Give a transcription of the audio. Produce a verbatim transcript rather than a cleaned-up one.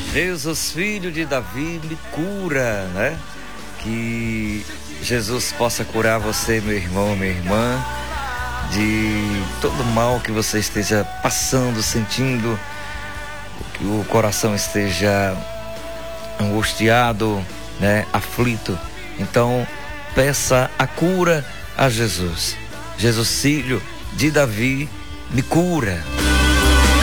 Jesus, filho de Davi, me cura, né? Que Jesus possa curar você, meu irmão, minha irmã, de todo mal que você esteja passando, sentindo, que o coração esteja angustiado, né? Aflito. Então, peça a cura a Jesus. Jesus, filho de Davi, me cura.